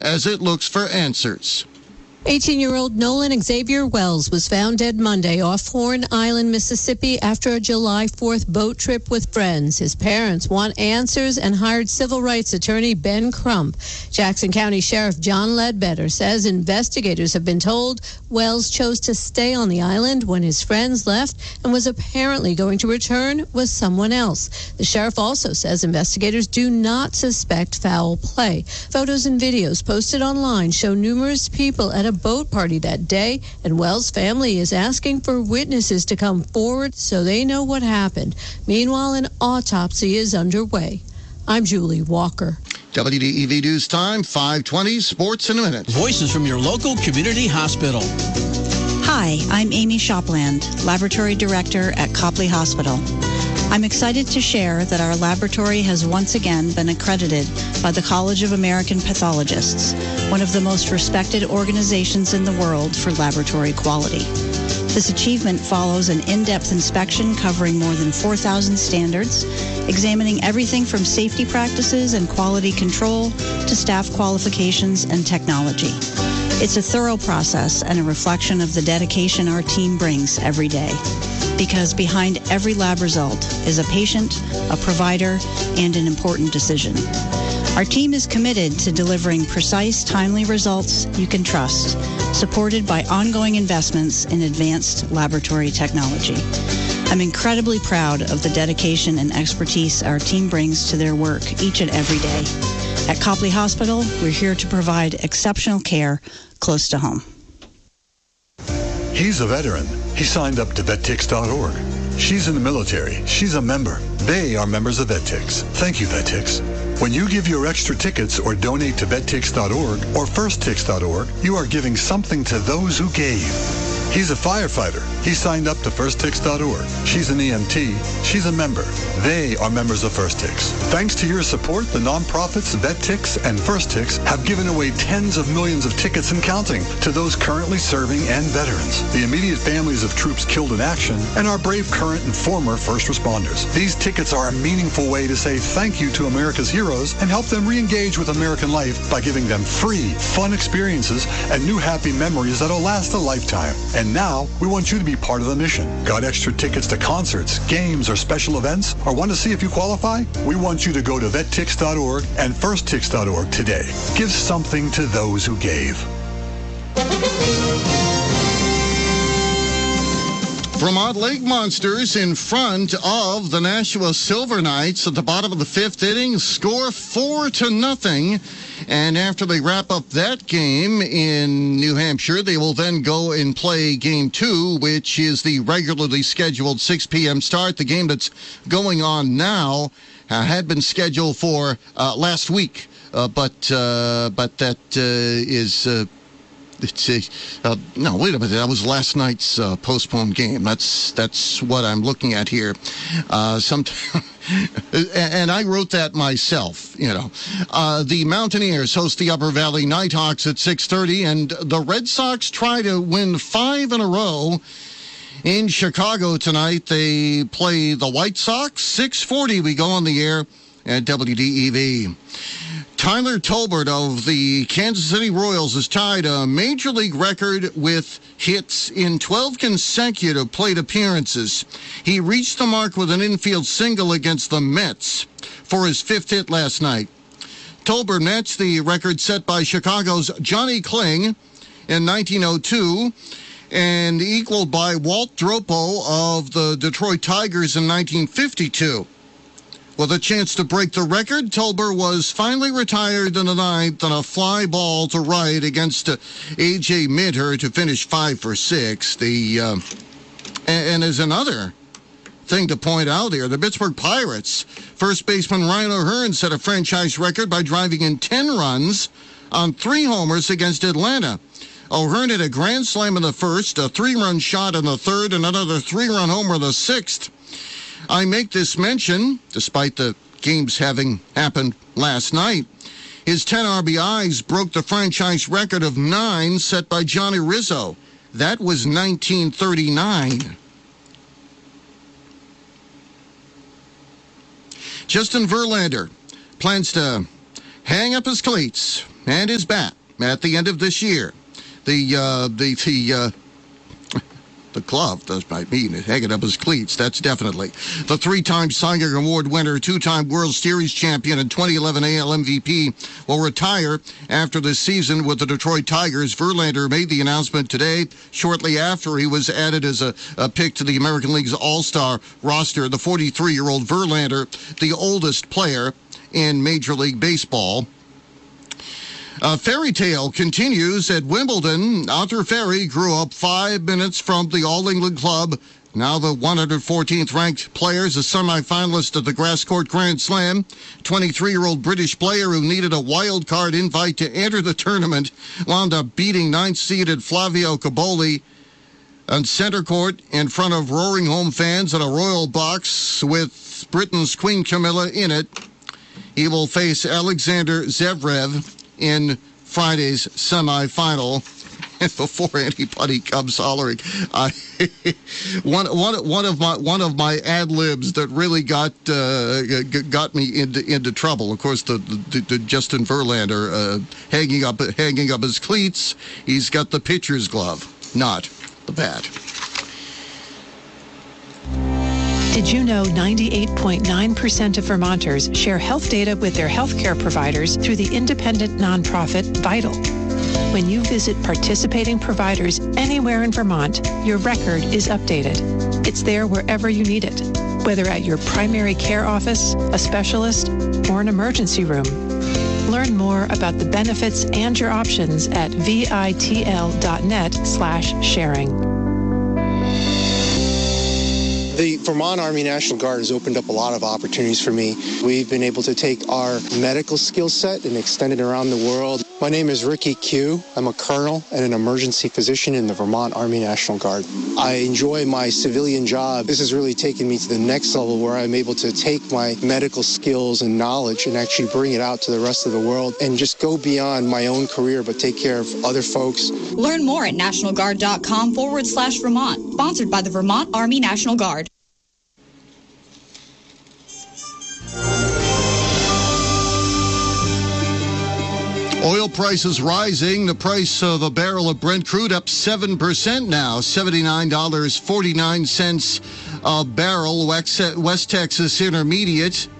as it looks for answers. 18-year-old Nolan Xavier Wells was found dead Monday off Horn Island, Mississippi, after a July 4th boat trip with friends. His parents want answers and hired civil rights attorney Ben Crump. Jackson County Sheriff John Ledbetter says investigators have been told Wells chose to stay on the island when his friends left and was apparently going to return with someone else. The sheriff also says investigators do not suspect foul play. Photos and videos posted online show numerous people at a boat party that day, and Wells' family is asking for witnesses to come forward so they know what happened. Meanwhile, an autopsy is underway. I'm Julie Walker. WDEV News Time, 5:20, Sports in a Minute. Voices from your local community hospital. Hi, I'm Amy Shopland, Laboratory Director at Copley Hospital. I'm excited to share that our laboratory has once again been accredited by the College of American Pathologists, one of the most respected organizations in the world for laboratory quality. This achievement follows an in-depth inspection covering more than 4,000 standards, examining everything from safety practices and quality control to staff qualifications and technology. It's a thorough process and a reflection of the dedication our team brings every day. Because behind every lab result is a patient, a provider, and an important decision. Our team is committed to delivering precise, timely results you can trust, supported by ongoing investments in advanced laboratory technology. I'm incredibly proud of the dedication and expertise our team brings to their work each and every day. At Copley Hospital, we're here to provide exceptional care close to home. He's a veteran. He signed up to VetTix.org. She's in the military. She's a member. They are members of VetTix. Thank you, VetTix. When you give your extra tickets or donate to VetTix.org or FirstTix.org, you are giving something to those who gave. He's a firefighter. He signed up to FirstTix.org. She's an EMT. She's a member. They are members of FirstTix. Thanks to your support, the nonprofits VetTix and FirstTix have given away tens of millions of tickets and counting to those currently serving and veterans, the immediate families of troops killed in action, and our brave current and former first responders. These tickets are a meaningful way to say thank you to America's heroes and help them re-engage with American life by giving them free, fun experiences and new happy memories that'll last a lifetime. And now, we want you to be part of the mission. Got extra tickets to concerts, games, or special events? Or want to see if you qualify? We want you to go to VetTix.org and FirstTix.org today. Give something to those who gave. Vermont Lake Monsters in front of the Nashua Silver Knights at the bottom of the fifth inning, score 4-0. And after they wrap up that game in New Hampshire, they will then go and play game 2, which is the regularly scheduled 6 p.m. start. The game that's going on now had been scheduled for last week, but that is... no, wait a minute. That was last night's postponed game. That's what I'm looking at here. And I wrote that myself, you know. The Mountaineers host the Upper Valley Nighthawks at 6:30, and the Red Sox try to win 5 in a row. In Chicago tonight, they play the White Sox. 6:40, we go on the air at WDEV. Tyler Tolbert of the Kansas City Royals has tied a Major League record with hits in 12 consecutive plate appearances. He reached the mark with an infield single against the Mets for his 5th hit last night. Tolbert matched the record set by Chicago's Johnny Kling in 1902 and equaled by Walt Dropo of the Detroit Tigers in 1952. With a chance to break the record, Tolbert was finally retired in the 9th on a fly ball to right against A.J. Minter to finish 5 for 6. And there's another thing to point out here. The Pittsburgh Pirates, first baseman Ryan O'Hearn set a franchise record by driving in 10 runs on 3 homers against Atlanta. O'Hearn hit a grand slam in the first, a 3-run shot in the third, and another 3-run homer in the 6th. I make this mention, despite the games having happened last night. His 10 RBIs broke the franchise record of 9 set by Johnny Rizzo. That was 1939. Justin Verlander plans to hang up his cleats and his bat at the end of this year. The glove does might mean it, hanging up his cleats, that's definitely. The three-time Cy Young Award winner, two-time World Series champion, and 2011 AL MVP will retire after this season with the Detroit Tigers. Verlander made the announcement today, shortly after he was added as a pick to the American League's All-Star roster. The 43-year-old Verlander, the oldest player in Major League Baseball. Fairy tale continues at Wimbledon. Arthur Ferry grew up 5 minutes from the All-England Club. Now the 114th ranked player is a semifinalist of the Grass Court Grand Slam. 23-year-old British player who needed a wild card invite to enter the tournament wound up beating 9th-seeded Flavio Cobolli on center court in front of roaring home fans at a royal box with Britain's Queen Camilla in it. He will face Alexander Zverev in Friday's semifinal. And before anybody comes hollering, one of my ad libs that really got me into trouble. Of course, the Justin Verlander hanging up his cleats. He's got the pitcher's glove, not the bat. Did you know 98.9% of Vermonters share health data with their healthcare providers through the independent nonprofit Vital? When you visit participating providers anywhere in Vermont, your record is updated. It's there wherever you need it, whether at your primary care office, a specialist, or an emergency room. Learn more about the benefits and your options at vitl.net/sharing. The Vermont Army National Guard has opened up a lot of opportunities for me. We've been able to take our medical skill set and extend it around the world. My name is Ricky Q. I'm a colonel and an emergency physician in the Vermont Army National Guard. I enjoy my civilian job. This has really taken me to the next level where I'm able to take my medical skills and knowledge and actually bring it out to the rest of the world and just go beyond my own career but take care of other folks. Learn more at nationalguard.com/Vermont. Sponsored by the Vermont Army National Guard. Oil prices rising. The price of a barrel of Brent crude up 7% now, $79.49 a barrel. West Texas Intermediate,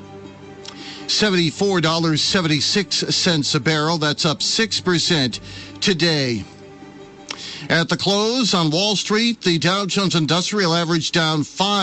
$74.76 a barrel. That's up 6% today. At the close on Wall Street, the Dow Jones Industrial Average down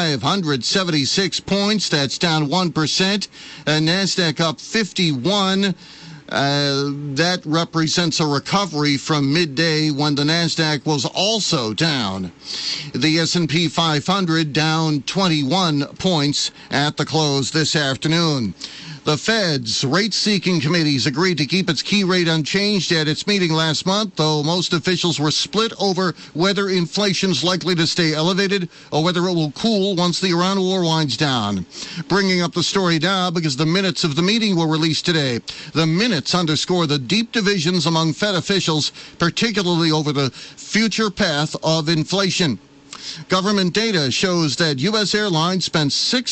576 points. That's down 1%. And NASDAQ up 51. That represents a recovery from midday when the NASDAQ was also down. The S&P 500 down 21 points at the close this afternoon. The Fed's rate-seeking committees agreed to keep its key rate unchanged at its meeting last month, though most officials were split over whether inflation's likely to stay elevated or whether it will cool once the Iran war winds down. Bringing up the story now because the minutes of the meeting were released today. The minutes underscore the deep divisions among Fed officials, particularly over the future path of inflation. Government data shows that U.S. airlines spent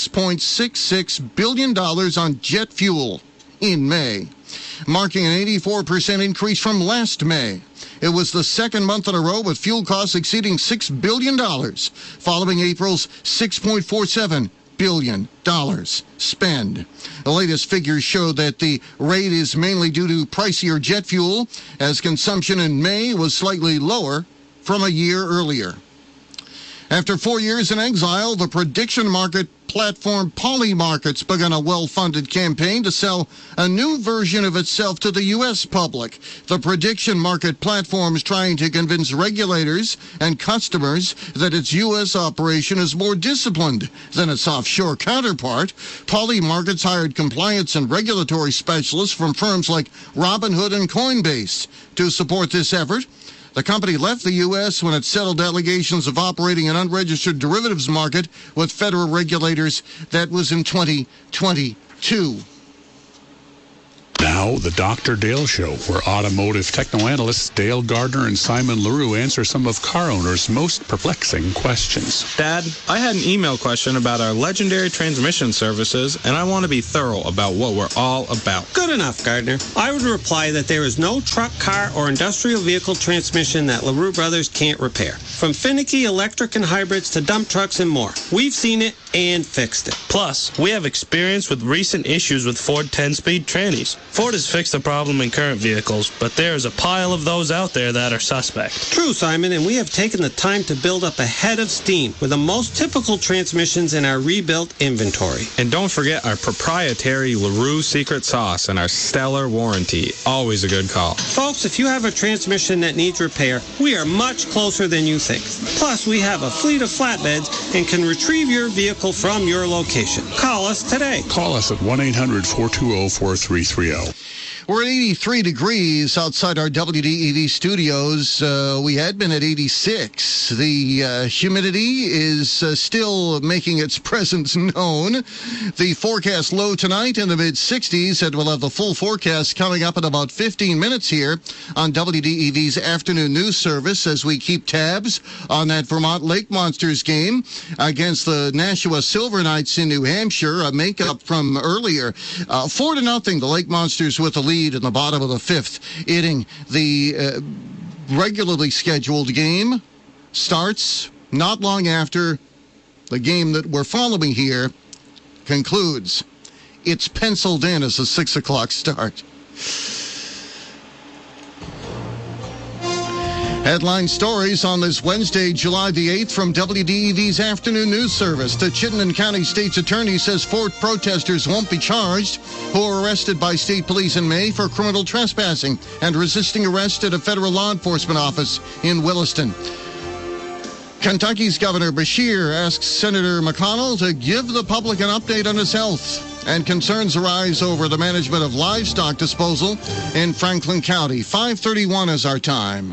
$6.66 billion on jet fuel in May, marking an 84% increase from last May. It was the second month in a row with fuel costs exceeding $6 billion, following April's $6.47 billion spend. The latest figures show that the rate is mainly due to pricier jet fuel, as consumption in May was slightly lower from a year earlier. After 4 years in exile, the prediction market platform Polymarkets began a well-funded campaign to sell a new version of itself to the U.S. public. The prediction market platform is trying to convince regulators and customers that its U.S. operation is more disciplined than its offshore counterpart. Polymarkets hired compliance and regulatory specialists from firms like Robinhood and Coinbase to support this effort. The company left the U.S. when it settled allegations of operating an unregistered derivatives market with federal regulators. That was in 2022. Now, Now, the Dr. Dale Show, where automotive technoanalysts Dale Gardner and Simon LaRue answer some of car owners' most perplexing questions. Dad, I had an email question about our legendary transmission services, and I want to be thorough about what we're all about. Good enough, Gardner. I would reply that there is no truck, car, or industrial vehicle transmission that LaRue Brothers can't repair. From finicky electric and hybrids to dump trucks and more. We've seen it and fixed it. Plus, we have experience with recent issues with Ford 10-speed trannies. Ford has fixed the problem in current vehicles, but there is a pile of those out there that are suspect. True, Simon, and we have taken the time to build up a head of steam with the most typical transmissions in our rebuilt inventory. And don't forget our proprietary LaRue secret sauce and our stellar warranty. Always a good call. Folks, if you have a transmission that needs repair, we are much closer than you think. Plus, we have a fleet of flatbeds and can retrieve your vehicle from your location. Call us today. Call us at 1-800-420-4330. We're at 83 degrees outside our WDEV studios. We had been at 86. The humidity is still making its presence known. The forecast low tonight in the mid-60s, and we'll have the full forecast coming up in about 15 minutes here on WDEV's afternoon news service as we keep tabs on that Vermont Lake Monsters game against the Nashua Silver Knights in New Hampshire. A makeup from earlier. 4-0, the Lake Monsters with the lead in the bottom of the fifth inning. The regularly scheduled game starts not long after the game that we're following here concludes. It's penciled in as a 6 o'clock start. Headline stories on this Wednesday, July the 8th from WDEV's afternoon news service. The Chittenden County State's Attorney says 4 protesters won't be charged who were arrested by state police in May for criminal trespassing and resisting arrest at a federal law enforcement office in Williston. Kentucky's Governor Beshear asks Senator McConnell to give the public an update on his health. And concerns arise over the management of livestock disposal in Franklin County. 5:31 is our time.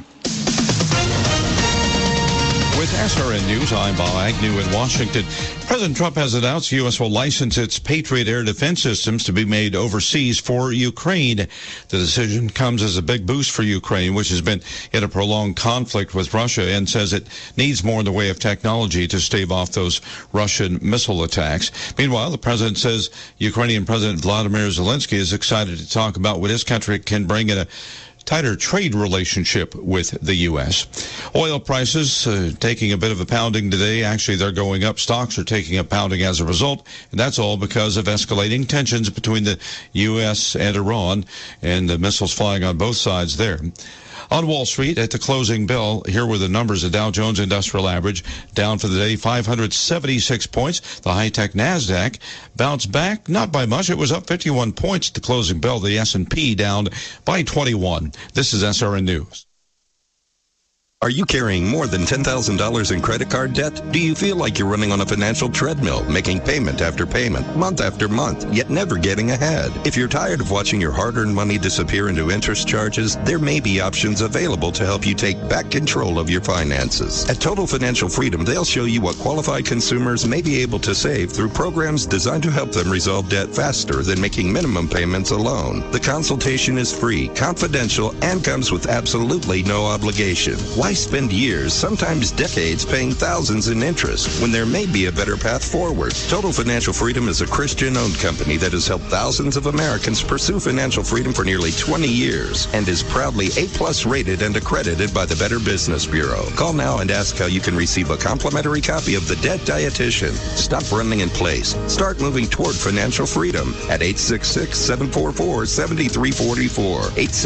With SRN News, I'm Bob Agnew in Washington. President Trump has announced the U.S. will license its Patriot air defense systems to be made overseas for Ukraine. The decision comes as a big boost for Ukraine, which has been in a prolonged conflict with Russia and says it needs more in the way of technology to stave off those Russian missile attacks. Meanwhile, the president says Ukrainian President Vladimir Zelensky is excited to talk about what his country can bring in a tighter trade relationship with the U.S. Oil prices taking a bit of a pounding today. Actually, they're going up. Stocks are taking a pounding as a result, and that's all because of escalating tensions between the U.S. and Iran and the missiles flying on both sides there. On Wall Street, at the closing bell, here were the numbers. The Dow Jones Industrial Average down for the day, 576 points. The high-tech NASDAQ bounced back, not by much. It was up 51 points at the closing bell. The S&P down by 21. This is SRN News. Are you carrying more than $10,000 in credit card debt? Do you feel like you're running on a financial treadmill, making payment after payment, month after month, yet never getting ahead? If you're tired of watching your hard-earned money disappear into interest charges, there may be options available to help you take back control of your finances. At Total Financial Freedom, they'll show you what qualified consumers may be able to save through programs designed to help them resolve debt faster than making minimum payments alone. The consultation is free, confidential, and comes with absolutely no obligation. Why spend years, sometimes decades, paying thousands in interest when there may be a better path forward? Total Financial Freedom is a Christian-owned company that has helped thousands of Americans pursue financial freedom for nearly 20 years and is proudly A+ rated and accredited by the Better Business Bureau. Call now and ask how you can receive a complimentary copy of The Debt Dietitian. Stop running in place. Start moving toward financial freedom at 866-744-7344.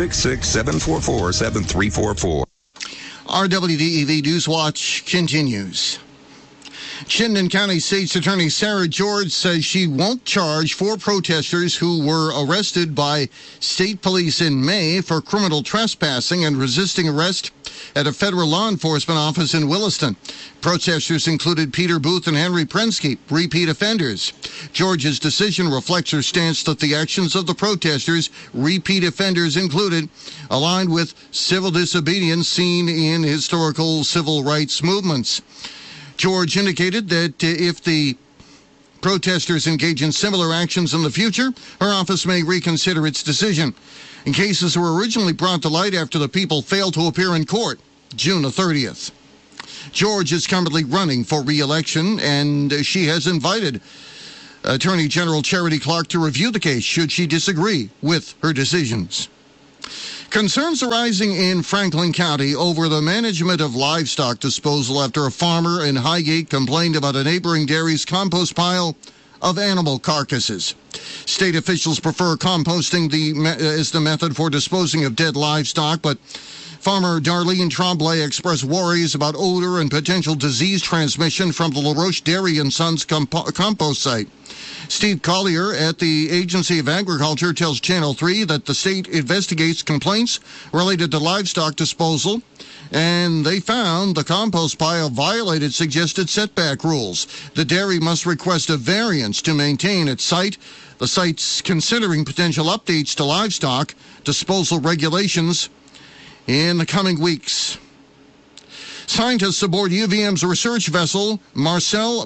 866-744-7344. Our WDEV News Watch continues. Chittenden County State's Attorney Sarah George says she won't charge 4 protesters who were arrested by state police in May for criminal trespassing and resisting arrest at a federal law enforcement office in Williston. Protesters included Peter Booth and Henry Prensky, repeat offenders. George's decision reflects her stance that the actions of the protesters, repeat offenders included, aligned with civil disobedience seen in historical civil rights movements. George indicated that if the protesters engage in similar actions in the future, her office may reconsider its decision. And cases were originally brought to light after the people failed to appear in court, June the 30th. George is currently running for re-election, and she has invited Attorney General Charity Clark to review the case should she disagree with her decisions. Concerns arising in Franklin County over the management of livestock disposal after a farmer in Highgate complained about a neighboring dairy's compost pile of animal carcasses. State officials prefer composting as the method for disposing of dead livestock, but farmer Darlene Tremblay expressed worries about odor and potential disease transmission from the LaRoche Dairy and Sons compost site. Steve Collier at the Agency of Agriculture tells Channel 3 that the state investigates complaints related to livestock disposal, and they found the compost pile violated suggested setback rules. The dairy must request a variance to maintain its site. The site's considering potential updates to livestock disposal regulations in the coming weeks. Scientists aboard UVM's research vessel, Marcel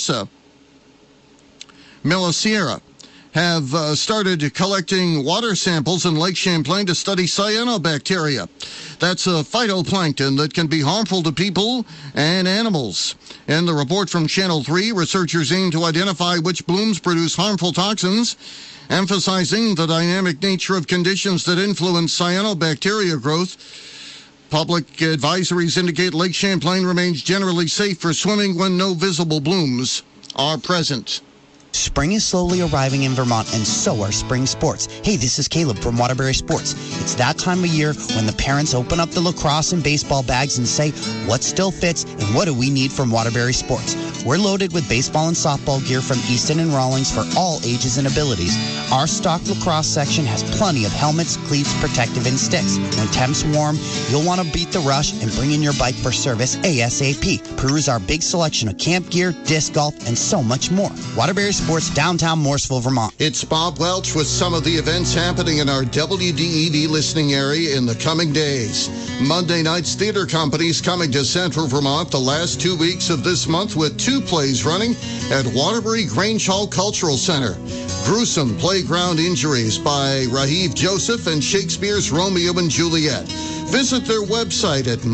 Melosierra, have started collecting water samples in Lake Champlain to study cyanobacteria. That's a phytoplankton that can be harmful to people and animals. In the report from Channel 3, researchers aim to identify which blooms produce harmful toxins, emphasizing the dynamic nature of conditions that influence cyanobacteria growth. Public advisories indicate Lake Champlain remains generally safe for swimming when no visible blooms are present. Spring is slowly arriving in Vermont, and so are spring sports. Hey, this is Caleb from Waterbury Sports. It's that time of year when the parents open up the lacrosse and baseball bags and say, what still fits and what do we need from Waterbury Sports? We're loaded with baseball and softball gear from Easton and Rawlings for all ages and abilities. Our stock lacrosse section has plenty of helmets, cleats, protective, and sticks. When temps warm, you'll want to beat the rush and bring in your bike for service ASAP. Peruse our big selection of camp gear, disc golf, and so much more. Waterbury Sports, downtown Morrisville, Vermont. It's Bob Welch with some of the events happening in our WDEV listening area in the coming days. Monday night's theater company's coming to Central Vermont the last 2 weeks of this month with 2 plays running at Waterbury Grange Hall Cultural Center. Gruesome Playground Injuries by Raheem Joseph and Shakespeare's Romeo and Juliet. Visit their website at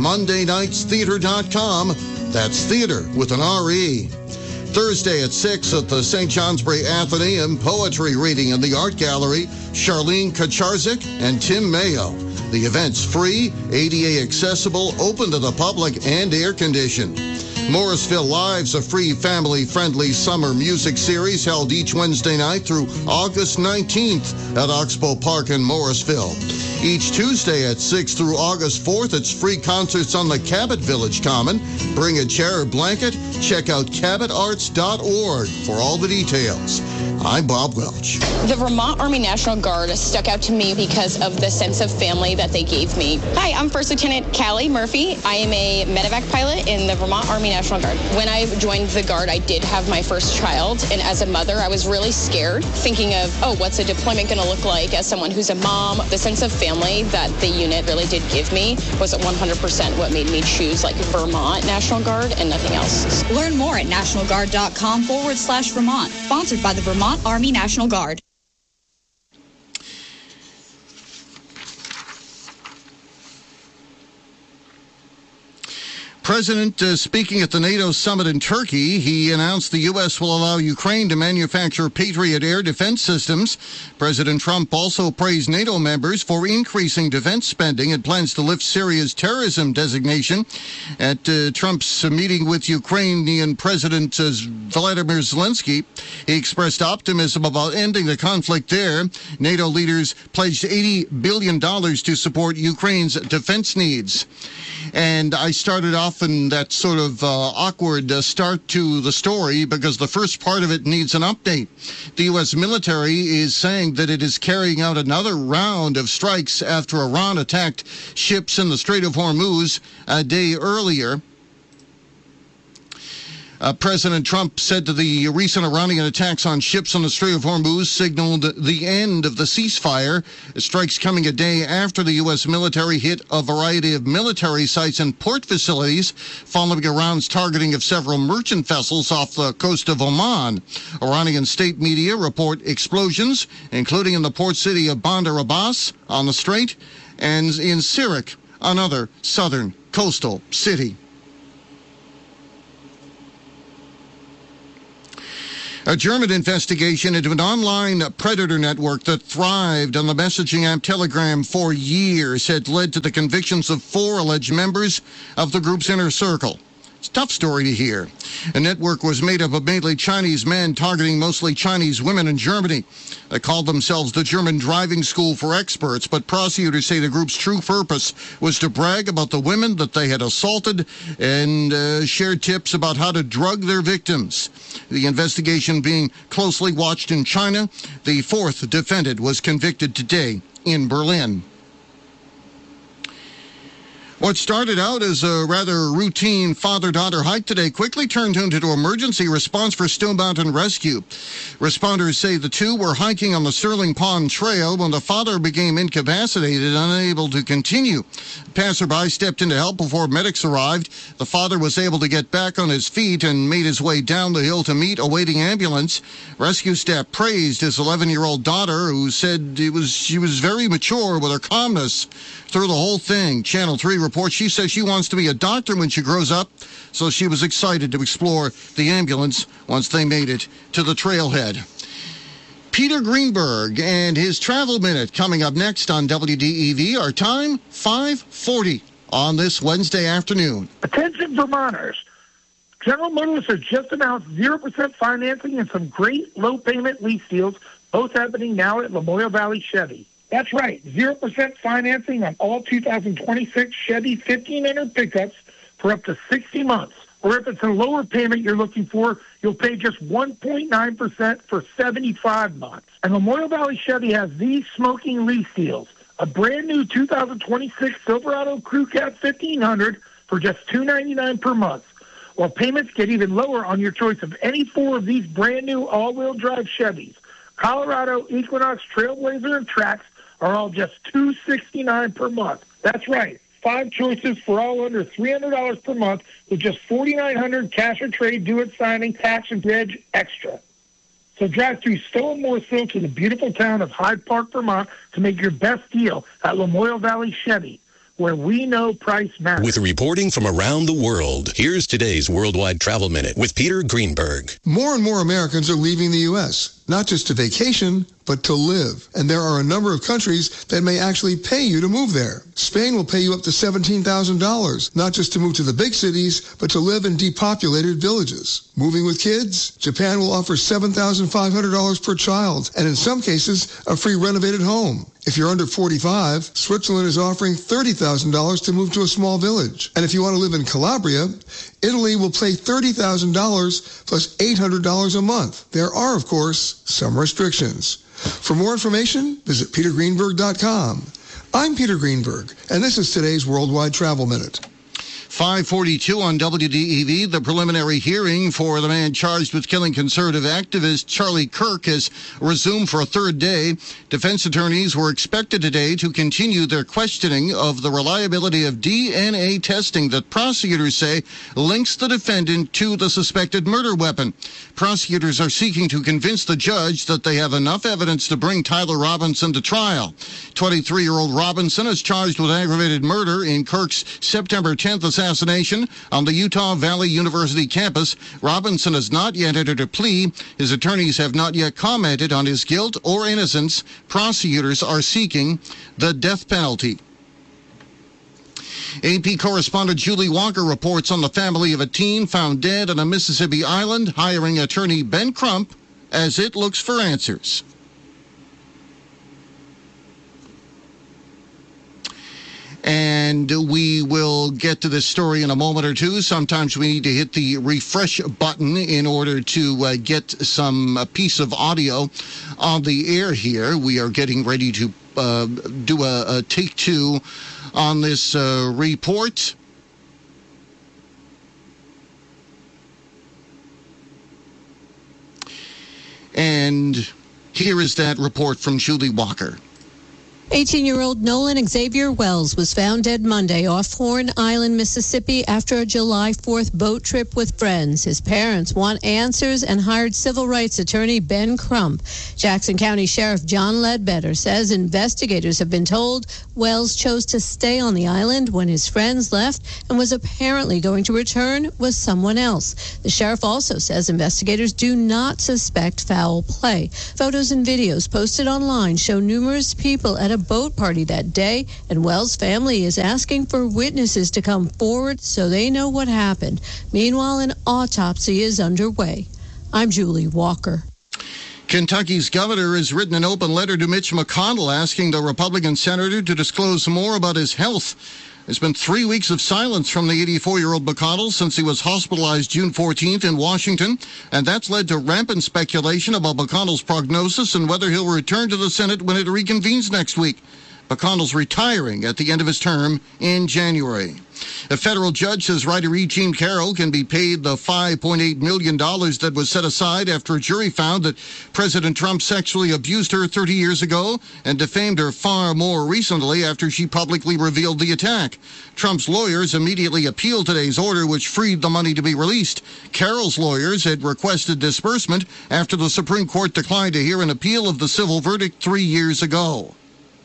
mondaynightstheater.com. That's theater with an R-E. Thursday at 6 at the St. Johnsbury Athenaeum, poetry reading in the Art Gallery, Charlene Kacharzik and Tim Mayo. The event's free, ADA accessible, open to the public, and air-conditioned. Morrisville Live's a free family-friendly summer music series held each Wednesday night through August 19th at Oxbow Park in Morrisville. Each Tuesday at 6 through August 4th, it's free concerts on the Cabot Village Common. Bring a chair or blanket. Check out cabotarts.org for all the details. I'm Bob Welch. The Vermont Army National Guard stuck out to me because of the sense of family that they gave me. Hi, I'm First Lieutenant Callie Murphy. I am a medevac pilot in the Vermont Army National Guard. When I joined the Guard, I did have my first child, and as a mother, I was really scared, thinking of, what's a deployment going to look like as someone who's a mom? The sense of family that the unit really did give me was 100% what made me choose Vermont National Guard and nothing else. Learn more at nationalguard.com/Vermont. Sponsored by the Vermont Army National Guard. President speaking at the NATO summit in Turkey, he announced the U.S. will allow Ukraine to manufacture Patriot air defense systems. President Trump also praised NATO members for increasing defense spending and plans to lift Syria's terrorism designation. At Trump's meeting with Ukrainian President Vladimir Zelensky, he expressed optimism about ending the conflict there. NATO leaders pledged $80 billion to support Ukraine's defense needs. And I started off in that sort of awkward start to the story because the first part of it needs an update. The U.S. military is saying that it is carrying out another round of strikes after Iran attacked ships in the Strait of Hormuz a day earlier. President Trump said that the recent Iranian attacks on ships on the Strait of Hormuz signaled the end of the ceasefire. The strikes coming a day after the U.S. military hit a variety of military sites and port facilities following Iran's targeting of several merchant vessels off the coast of Oman. Iranian state media report explosions, including in the port city of Bandar Abbas on the strait and in Sirak, another southern coastal city. A German investigation into an online predator network that thrived on the messaging app Telegram for years had led to the convictions of 4 alleged members of the group's inner circle. It's a tough story to hear. The network was made up of mainly Chinese men targeting mostly Chinese women in Germany. They called themselves the German Driving School for Experts, but prosecutors say the group's true purpose was to brag about the women that they had assaulted and share tips about how to drug their victims. The investigation being closely watched in China. The 4th defendant was convicted today in Berlin. What started out as a rather routine father-daughter hike today quickly turned into emergency response for Stone Mountain Rescue. Responders say the two were hiking on the Sterling Pond Trail when the father became incapacitated and unable to continue. A passerby stepped in to help before medics arrived. The father was able to get back on his feet and made his way down the hill to meet a waiting ambulance. Rescue staff praised his 11-year-old daughter, who said she was very mature with her calmness through the whole thing. Channel 3 reports she says she wants to be a doctor when she grows up, so she was excited to explore the ambulance once they made it to the trailhead. Peter Greenberg and his Travel Minute coming up next on WDEV. Our time, 5:40 on this Wednesday afternoon. Attention Vermonters. General Motors has just announced 0% financing and some great low-payment lease deals, both happening now at Lamoille Valley Chevy. That's right, 0% financing on all 2026 Chevy 1500 pickups for up to 60 months. Or if it's a lower payment you're looking for, you'll pay just 1.9% for 75 months. And Lamoille Valley Chevy has these smoking lease deals. A brand new 2026 Silverado Crew Cab 1500 for just $299 per month. While payments get even lower on your choice of any 4 of these brand new all-wheel drive Chevys. Colorado, Equinox, Trailblazer, and Trax are all just $269 per month. That's right, 5 choices for all under $300 per month with just $4,900 cash or trade due at signing, tax and reg extra. So drive through Stowe and Morrisville to the beautiful town of Hyde Park, Vermont to make your best deal at Lamoille Valley Chevy, where we know price matters. With reporting from around the world, here's today's Worldwide Travel Minute with Peter Greenberg. More and more Americans are leaving the U.S., not just to vacation, but to live. And there are a number of countries that may actually pay you to move there. Spain will pay you up to $17,000, not just to move to the big cities, but to live in depopulated villages. Moving with kids, Japan will offer $7,500 per child, and in some cases, a free renovated home. If you're under 45, Switzerland is offering $30,000 to move to a small village. And if you want to live in Calabria, Italy will pay $30,000 plus $800 a month. There are, of course, some restrictions. For more information, visit petergreenberg.com. I'm Peter Greenberg, and this is today's Worldwide Travel Minute. 5:42 on WDEV. The preliminary hearing for the man charged with killing conservative activist Charlie Kirk has resumed for a 3rd day. Defense attorneys were expected today to continue their questioning of the reliability of DNA testing that prosecutors say links the defendant to the suspected murder weapon. Prosecutors are seeking to convince the judge that they have enough evidence to bring Tyler Robinson to trial. 23-year-old Robinson is charged with aggravated murder in Kirk's September 10th assassination on the Utah Valley University campus. Robinson has not yet entered a plea. His attorneys have not yet commented on his guilt or innocence. Prosecutors are seeking the death penalty. AP correspondent Julie Walker reports on the family of a teen found dead on a Mississippi island, hiring attorney Ben Crump as it looks for answers. And we will get to this story in a moment or two. Sometimes we need to hit the refresh button in order to get some piece of audio on the air here. We are getting ready to do a take 2 on this report. And here is that report from Julie Walker. 18-year-old Nolan Xavier Wells was found dead Monday off Horn Island, Mississippi, after a July 4th boat trip with friends. His parents want answers and hired civil rights attorney Ben Crump. Jackson County Sheriff John Ledbetter says investigators have been told Wells chose to stay on the island when his friends left and was apparently going to return with someone else. The sheriff also says investigators do not suspect foul play. Photos and videos posted online show numerous people at a boat party that day, and Wells' family is asking for witnesses to come forward so they know what happened. Meanwhile, an autopsy is underway. I'm Julie Walker. Kentucky's governor has written an open letter to Mitch McConnell asking the Republican senator to disclose more about his health. There's been 3 weeks of silence from the 84-year-old McConnell since he was hospitalized June 14th in Washington, and that's led to rampant speculation about McConnell's prognosis and whether he'll return to the Senate when it reconvenes next week. McConnell's retiring at the end of his term in January. A federal judge says writer E. Jean Carroll can be paid the $5.8 million that was set aside after a jury found that President Trump sexually abused her 30 years ago and defamed her far more recently after she publicly revealed the attack. Trump's lawyers immediately appealed today's order, which freed the money to be released. Carroll's lawyers had requested disbursement after the Supreme Court declined to hear an appeal of the civil verdict 3 years ago.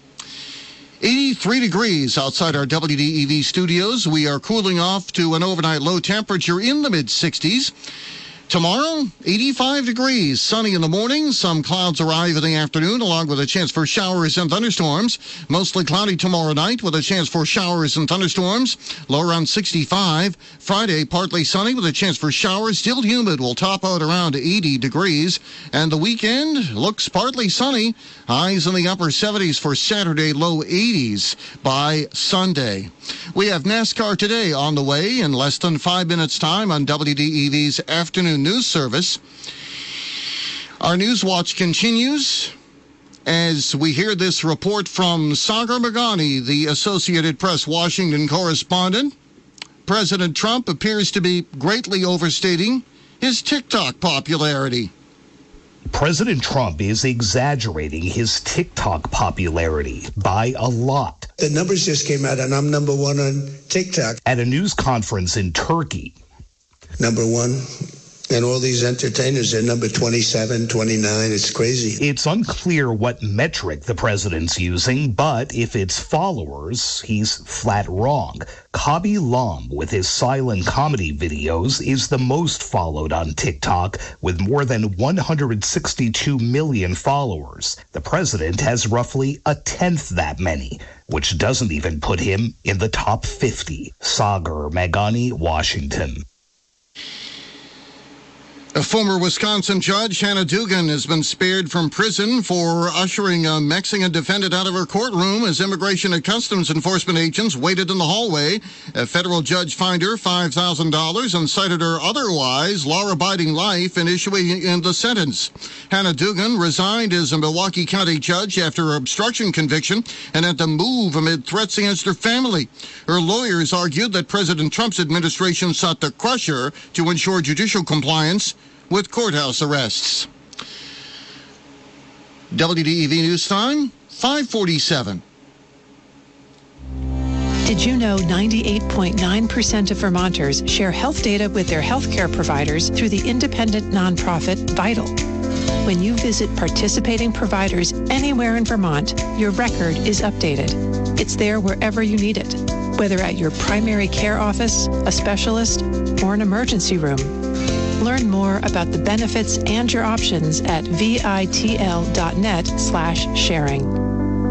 83 degrees outside our WDEV studios. We are cooling off to an overnight low temperature in the mid-60s. Tomorrow, 85 degrees, sunny in the morning. Some clouds arrive in the afternoon, along with a chance for showers and thunderstorms. Mostly cloudy tomorrow night with a chance for showers and thunderstorms. Low around 65. Friday, partly sunny with a chance for showers. Still humid, will top out around 80 degrees. And the weekend looks partly sunny. Highs in the upper 70s for Saturday, low 80s by Sunday. We have NASCAR today on the way in less than 5 minutes' time on WDEV's afternoon news service. Our News Watch continues as we hear this report from Sagar Meghani, the Associated Press Washington correspondent. President Trump appears to be greatly overstating his TikTok popularity. President Trump is exaggerating his TikTok popularity by a lot. The numbers just came out, and I'm number one on TikTok. At a news conference in Turkey. Number one. And all these entertainers are number 27, 29. It's crazy. It's unclear what metric the president's using, but if it's followers, he's flat wrong. Kabi Lam, with his silent comedy videos, is the most followed on TikTok, with more than 162 million followers. The president has roughly a tenth that many, which doesn't even put him in the top 50. Sagar Meghani, Washington. A former Wisconsin judge, Hannah Dugan, has been spared from prison for ushering a Mexican defendant out of her courtroom as Immigration and Customs Enforcement agents waited in the hallway. A federal judge fined her $5,000 and cited her otherwise law-abiding life in issuing the sentence. Hannah Dugan resigned as a Milwaukee County judge after her obstruction conviction and had to move amid threats against her family. Her lawyers argued that President Trump's administration sought to crush her to ensure judicial compliance with courthouse arrests. WDEV News Time, 5:47. Did you know 98.9% of Vermonters share health data with their healthcare providers through the independent nonprofit Vital? When you visit participating providers anywhere in Vermont, your record is updated. It's there wherever you need it, whether at your primary care office, a specialist, or an emergency room. Learn more about the benefits and your options at vitl.net/sharing.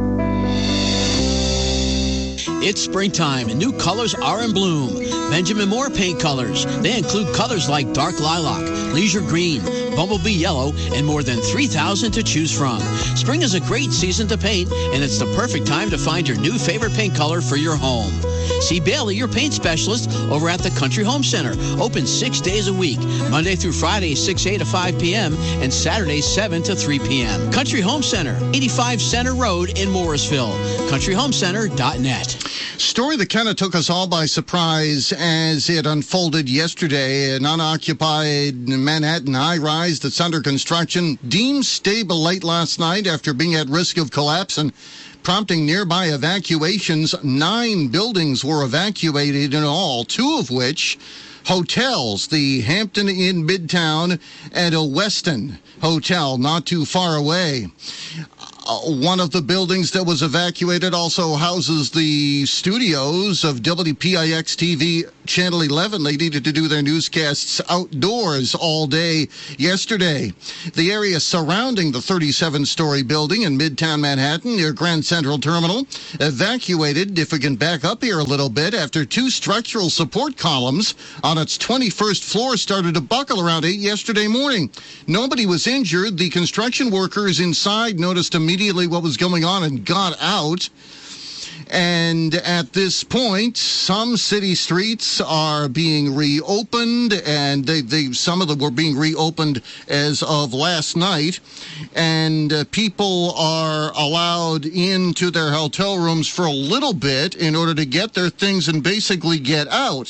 It's springtime and new colors are in bloom. Benjamin Moore paint colors. They include colors like dark lilac, leisure green, bumblebee yellow, and more than 3,000 to choose from. Spring is a great season to paint, and it's the perfect time to find your new favorite paint color for your home. See Bailey, your paint specialist, over at the Country Home Center. Open 6 days a week, Monday through Friday, 6 a.m. to 5 p.m., and Saturdays, 7 to 3 p.m. Country Home Center, 85 Center Road in Morrisville. CountryHomeCenter.net. Story that kind of took us all by surprise as it unfolded yesterday. An unoccupied Manhattan high-rise that's under construction, deemed stable late last night after being at risk of collapse and prompting nearby evacuations. 9 buildings were evacuated in all, 2 of which hotels, the Hampton Inn Midtown and a Westin Hotel not too far away. One of the buildings that was evacuated also houses the studios of WPIX-TV Channel 11. They needed to do their newscasts outdoors all day yesterday. The area surrounding the 37-story building in Midtown Manhattan near Grand Central Terminal evacuated, if we can back up here a little bit, after 2 structural support columns on its 21st floor started to buckle around 8 yesterday morning. Nobody was injured. The construction workers inside noticed immediately what was going on and got out. And at this point, some city streets are being reopened, and some of them were being reopened as of last night. And people are allowed into their hotel rooms for a little bit in order to get their things and basically get out.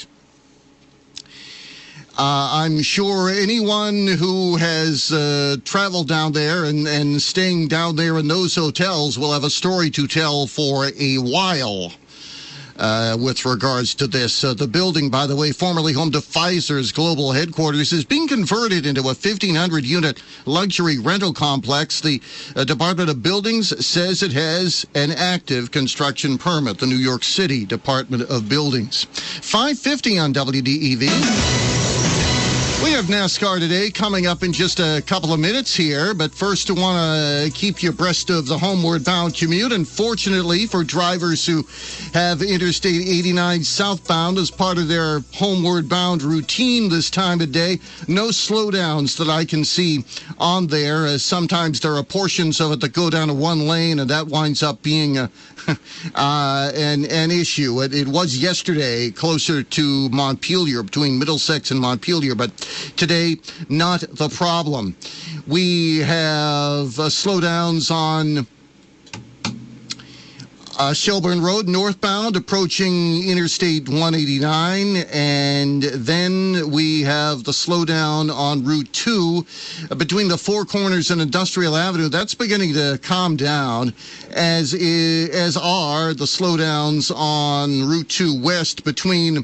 I'm sure anyone who has traveled down there and staying down there in those hotels will have a story to tell for a while with regards to this. The building, by the way, formerly home to Pfizer's global headquarters, is being converted into a 1,500-unit luxury rental complex. The Department of Buildings says it has an active construction permit, the New York City Department of Buildings. 5:50 on WDEV. We have NASCAR today coming up in just a couple of minutes here, but first I want to keep you abreast of the homeward bound commute. Unfortunately, for drivers who have Interstate 89 southbound as part of their homeward bound routine this time of day, no slowdowns that I can see on there. Sometimes there are portions of it that go down to one lane, and that winds up being an issue. It was yesterday closer to Montpelier, between Middlesex and Montpelier, but today, not the problem. We have slowdowns on Shelburne Road northbound approaching Interstate 189, and then we have the slowdown on Route 2 between the Four Corners and Industrial Avenue. That's beginning to calm down, as are the slowdowns on Route 2 west between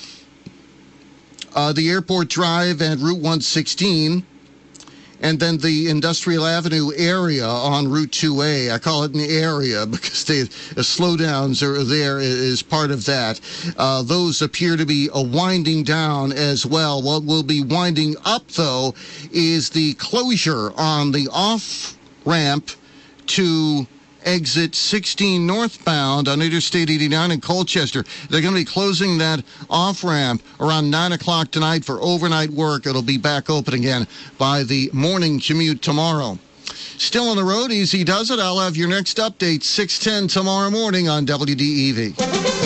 the Airport Drive and Route 116, and then the Industrial Avenue area on Route 2A. I call it an area because the slowdowns are there as part of that. Those appear to be winding down as well. What will be winding up, though, is the closure on the off-ramp to exit 16 northbound on Interstate 89 in Colchester. They're going to be closing that off-ramp around 9 o'clock tonight for overnight work. It'll be back open again by the morning commute tomorrow. Still on the road, easy does it. I'll have your next update 6:10 tomorrow morning on WDEV.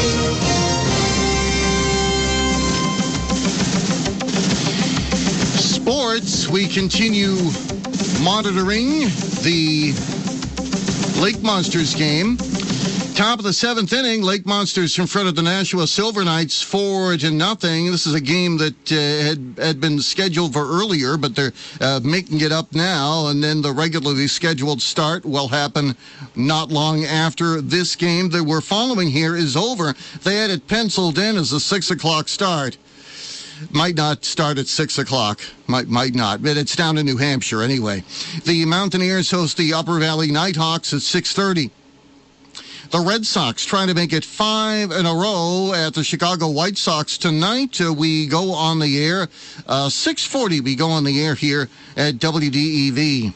Sports, we continue monitoring the Lake Monsters game. Top of the 7th inning, Lake Monsters confronted the Nashua Silver Knights 4-0. This is a game that had been scheduled for earlier, but they're making it up now, and then the regularly scheduled start will happen not long after this game that we're following here is over. They had it penciled in as a 6 o'clock start. Might not start at 6 o'clock. Might not, but it's down in New Hampshire anyway. The Mountaineers host the Upper Valley Nighthawks at 6:30. The Red Sox trying to make it 5 in a row at the Chicago White Sox tonight. We go on the air. 6:40 we go on the air here at WDEV.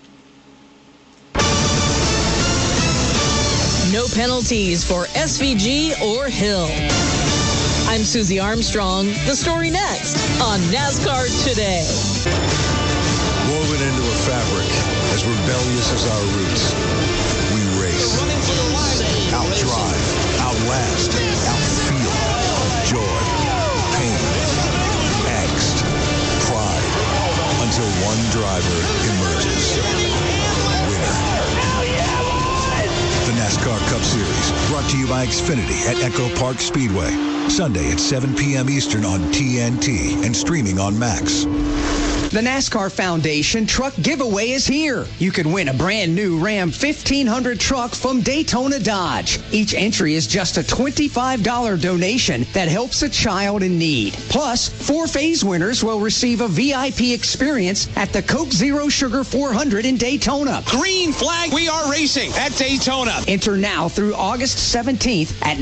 No penalties for SVG or Hill. I'm Susie Armstrong. The story next on NASCAR Today. Woven into a fabric as rebellious as our roots, we race, outdrive, outlast, outfeel, joy, pain, angst, pride, until one driver emerges winner. The NASCAR Cup Series, brought Brought to you by Xfinity at Echo Park Speedway. Sunday at 7 p.m. Eastern on TNT and streaming on Max. The NASCAR Foundation Truck Giveaway is here. You can win a brand new Ram 1500 truck from Daytona Dodge. Each entry is just a $25 donation that helps a child in need. Plus, 4 phase winners will receive a VIP experience at the Coke Zero Sugar 400 in Daytona. Green flag, we are racing at Daytona. Enter now through August 17th at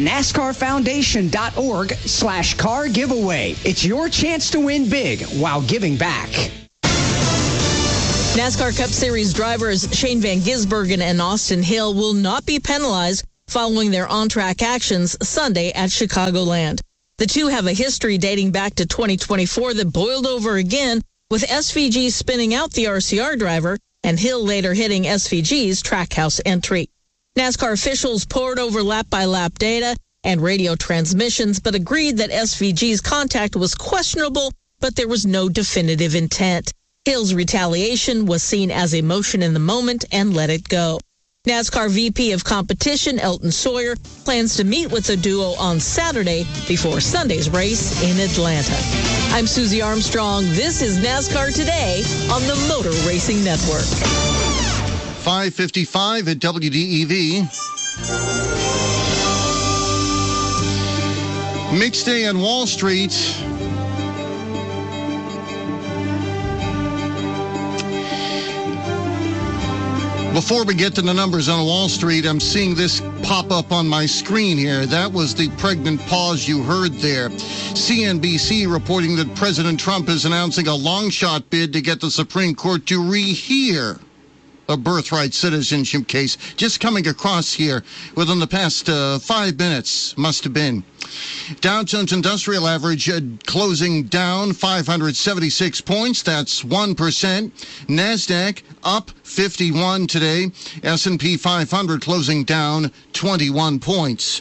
NASCARFoundation.org/car giveaway. It's your chance to win big while giving back. NASCAR Cup Series drivers Shane Van Gisbergen and Austin Hill will not be penalized following their on-track actions Sunday at Chicagoland. The two have a history dating back to 2024 that boiled over again, with SVG spinning out the RCR driver and Hill later hitting SVG's Trackhouse entry. NASCAR officials pored over lap-by-lap data and radio transmissions, but agreed that SVG's contact was questionable, but there was no definitive intent. Hill's retaliation was seen as a motion in the moment and let it go. NASCAR VP of Competition Elton Sawyer plans to meet with the duo on Saturday before Sunday's race in Atlanta. I'm Susie Armstrong. This is NASCAR Today on the Motor Racing Network. 5:55 at WDEV. Mixed day on Wall Street. Before we get to the numbers on Wall Street, I'm seeing this pop up on my screen here. That was the pregnant pause you heard there. CNBC reporting that President Trump is announcing a long-shot bid to get the Supreme Court to rehear a birthright citizenship case. Just coming across here within the past 5 minutes, must have been. Dow Jones Industrial Average closing down 576 points. That's 1%. NASDAQ up 51 today. S&P 500 closing down 21 points.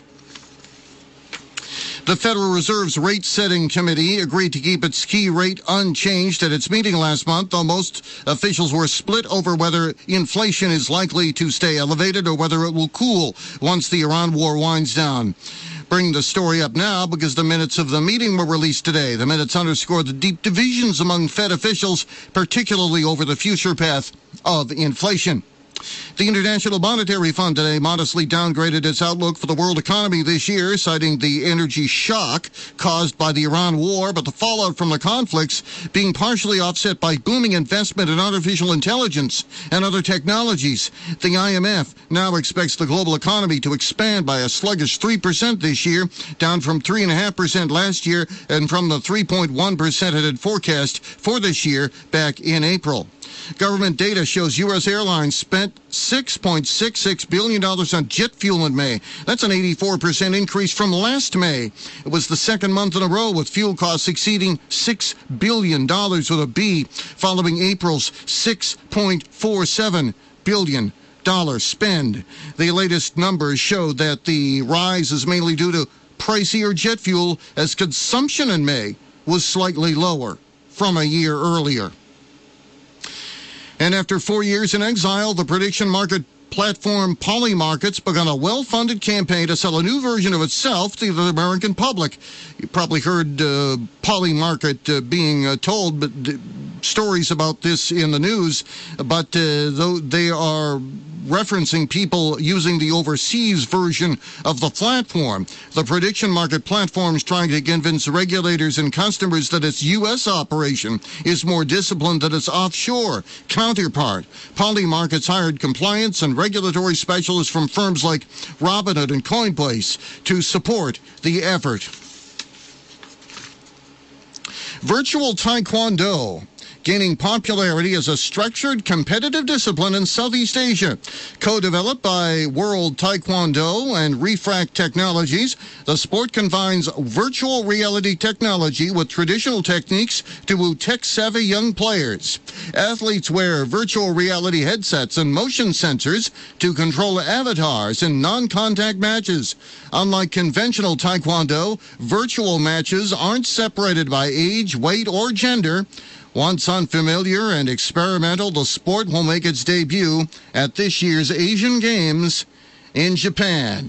The Federal Reserve's rate-setting committee agreed to keep its key rate unchanged at its meeting last month, though most officials were split over whether inflation is likely to stay elevated or whether it will cool once the Iran war winds down. Bring the story up now because the minutes of the meeting were released today. The minutes underscore the deep divisions among Fed officials, particularly over the future path of inflation. The International Monetary Fund today modestly downgraded its outlook for the world economy this year, citing the energy shock caused by the Iran war, but the fallout from the conflicts being partially offset by booming investment in artificial intelligence and other technologies. The IMF now expects the global economy to expand by a sluggish 3% this year, down from 3.5% last year and from the 3.1% it had forecast for this year back in April. Government data shows U.S. airlines spent $6.66 billion on jet fuel in May. That's an 84% increase from last May. It was the second month in a row with fuel costs exceeding $6 billion with a B, following April's $6.47 billion spend. The latest numbers show that the rise is mainly due to pricier jet fuel, as consumption in May was slightly lower from a year earlier. And after 4 years in exile, the prediction market platform Polymarkets begun a well-funded campaign to sell a new version of itself to the American public. You probably heard Polymarket being told stories about this in the news, but though they are referencing people using the overseas version of the platform. The prediction market platform is trying to convince regulators and customers that its U.S. operation is more disciplined than its offshore counterpart. Polymarkets hired compliance and regulatory specialists from firms like Robinhood and Coinbase to support the effort. Virtual Taekwondo gaining popularity as a structured competitive discipline in Southeast Asia. Co-developed by World Taekwondo and Refract Technologies, the sport combines virtual reality technology with traditional techniques to woo tech-savvy young players. Athletes wear virtual reality headsets and motion sensors to control avatars in non-contact matches. Unlike conventional Taekwondo, virtual matches aren't separated by age, weight, or gender. Once unfamiliar and experimental, the sport will make its debut at this year's Asian Games in Japan.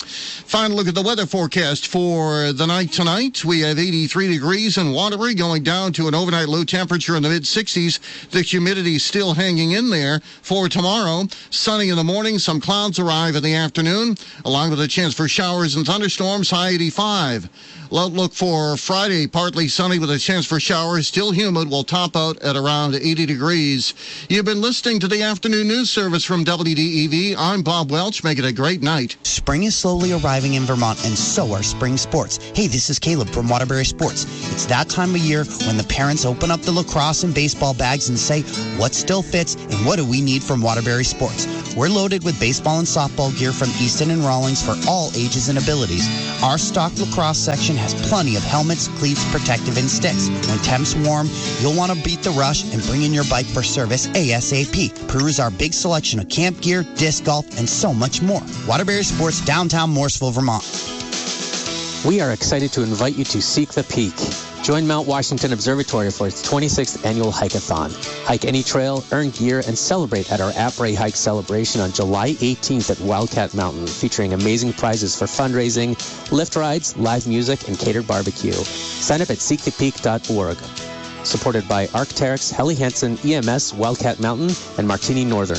Final look at the weather forecast for the night tonight. We have 83 degrees in Waterbury, going down to an overnight low temperature in the mid-60s. The humidity still hanging in there. For tomorrow, sunny in the morning, some clouds arrive in the afternoon, along with a chance for showers and thunderstorms, high 85. Outlook for Friday, partly sunny with a chance for showers, still humid, will top out at around 80 degrees. You've been listening to the afternoon news service from WDEV. I'm Bob Welch. Make it a great night. Spring is slowly arriving in Vermont, and so are spring sports. Hey, this is Caleb from Waterbury Sports. It's that time of year when the parents open up the lacrosse and baseball bags and say, what still fits and what do we need from Waterbury Sports? We're loaded with baseball and softball gear from Easton and Rawlings for all ages and abilities. Our stock lacrosse section has plenty of helmets, cleats, protective, and sticks. When temps warm, you'll want to beat the rush and bring in your bike for service ASAP. Peruse our big selection of camp gear, disc golf, and so much more. Waterbury Sports, downtown Morrisville, Vermont. We are excited to invite you to Seek the Peak. Join Mount Washington Observatory for its 26th annual hike-a-thon. Hike any trail, earn gear, and celebrate at our Après Hike celebration on July 18th at Wildcat Mountain, featuring amazing prizes for fundraising, lift rides, live music, and catered barbecue. Sign up at seekthepeak.org. Supported by Arc'teryx, Helly Hansen, EMS, Wildcat Mountain, and Martini Northern.